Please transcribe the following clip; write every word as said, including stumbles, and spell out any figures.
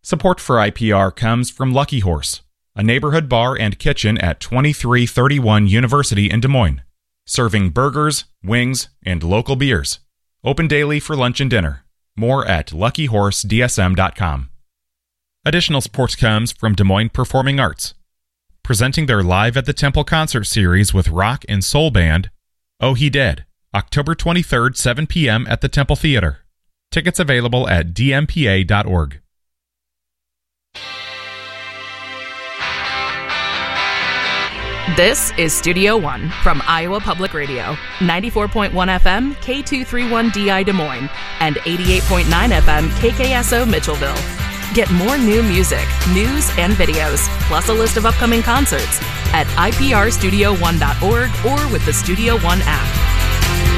Support for I P R comes from Lucky Horse, a neighborhood bar and kitchen at twenty-three thirty-one University in Des Moines, serving burgers, wings, and local beers. Open daily for lunch and dinner. More at lucky horse d s m dot com. Additional support comes from Des Moines Performing Arts, presenting their Live at the Temple concert series with rock and soul band Oh He Dead, October twenty-third, seven p.m. at the Temple Theater. Tickets available at d m p a dot org. This is Studio One from Iowa Public Radio, ninety-four point one F M, K two thirty-one D I Des Moines, and eighty-eight point nine F M, K K S O Mitchellville. Get more new music, news, and videos, plus a list of upcoming concerts at i p r studio one dot org or with the Studio One app.